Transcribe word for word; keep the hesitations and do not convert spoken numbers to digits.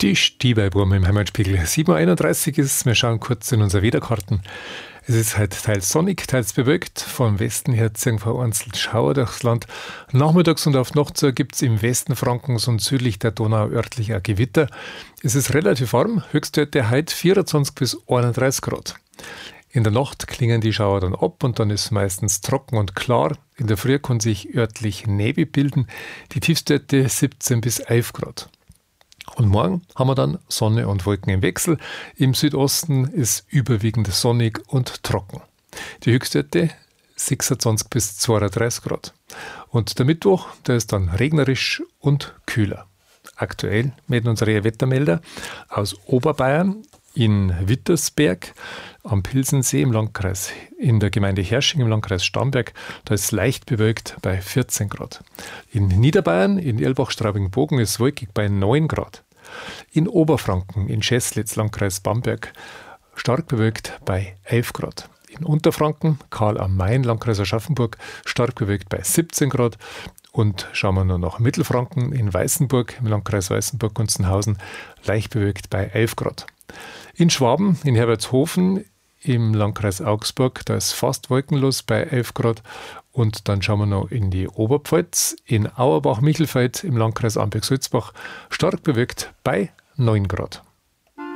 Die Stiebeiburm im Heimatspiegel. sieben Uhr einunddreißig ist es. Wir schauen kurz in unsere Wetterkarten. Es ist halt teils sonnig, teils bewölkt. Vom Westen her ziehen vereinzelt Schauer durchs Land. Nachmittags und auf Nacht gibt es im Westen Frankens und südlich der Donau örtlich ein Gewitter. Es ist relativ warm. Höchstwerte heute vierundzwanzig bis einunddreißig Grad. In der Nacht klingen die Schauer dann ab und dann ist es meistens trocken und klar. In der Früh kann sich örtlich Nebel bilden. Die Tiefstwerte siebzehn bis elf Grad. Und morgen haben wir dann Sonne und Wolken im Wechsel. Im Südosten ist überwiegend sonnig und trocken. Die Höchstwerte sechsundzwanzig bis zweiunddreißig Grad. Und der Mittwoch, der ist dann regnerisch und kühler. Aktuell melden unsere Wettermelder aus Oberbayern in Wittersberg am Pilsensee im Landkreis, in der Gemeinde Hersching im Landkreis Starnberg, da ist es leicht bewölkt bei vierzehn Grad. In Niederbayern, in Erlbach-Straubing-Bogen, ist es wolkig bei neun Grad. In Oberfranken, in Scheßlitz, Landkreis Bamberg, stark bewölkt bei elf Grad. In Unterfranken, Karl am Main, Landkreis Aschaffenburg, stark bewölkt bei siebzehn Grad. Und schauen wir nur nach Mittelfranken, in Weißenburg, im Landkreis Weißenburg-Gunzenhausen, leicht bewölkt bei elf Grad. In Schwaben, in Herbertshofen, im Landkreis Augsburg, da ist fast wolkenlos bei elf Grad. Und dann schauen wir noch in die Oberpfalz, in Auerbach-Michelfeld, im Landkreis Amberg-Sulzbach, stark bewölkt bei neun Grad.